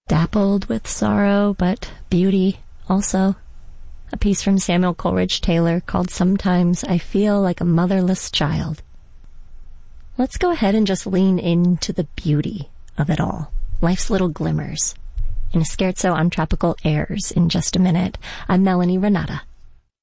Dappled with sorrow, but beauty also. A piece from Samuel Coleridge Taylor called Sometimes I Feel Like a Motherless Child. Let's go ahead and just lean into the beauty of it all. Life's little glimmers. In a scherzo on tropical airs in just a minute. I'm Melanie Renata.